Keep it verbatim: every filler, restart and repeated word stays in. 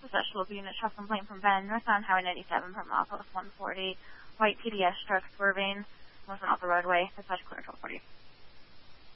Special Unit traffic complaint from Ben, northbound Highway ninety-seven from off of one forty. White T D S truck swerving, wasn't off the roadway. Dispatch clear twelve forty.